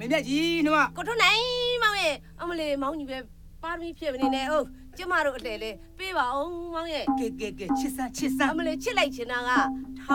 မြတ်ကြီးနော်ကိုထွန်းနိုင်မောင်ရဲ့အမလေးမောင်ကြီးပဲပါရမီဖြစ်မနေနဲ့ဟုတ်ကျမတို့အလှဲလေပေးပါအောင်မောင်ရဲ့ကဲချစ်စမ်းအမလေးချစ်လိုက်ချင်တာက